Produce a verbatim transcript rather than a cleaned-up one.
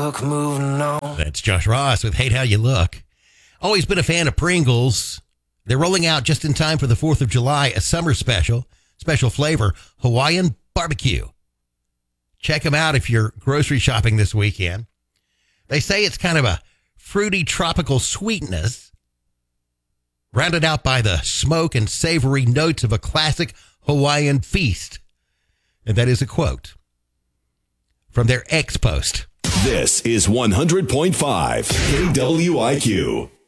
look, moving on. That's Josh Ross with Hate How You Look. Always been a fan of Pringles. They're rolling out just in time for the fourth of July, a summer special, special flavor, Hawaiian barbecue. Check them out if you're grocery shopping this weekend. They say it's kind of a fruity tropical sweetness, rounded out by the smoke and savory notes of a classic Hawaiian feast. And that is a quote from their X post. This is one hundred point five K W I Q.